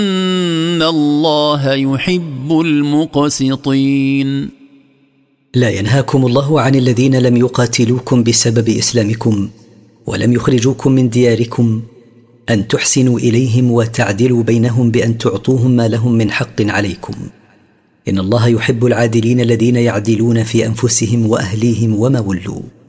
إن الله يحب المقسطين. لا ينهاكم الله عن الذين لم يقاتلوكم بسبب إسلامكم ولم يخرجوكم من دياركم أن تحسنوا إليهم وتعدلوا بينهم بأن تعطوهم ما لهم من حق عليكم. إن الله يحب العادلين الذين يعدلون في أنفسهم وأهليهم وما ولوا.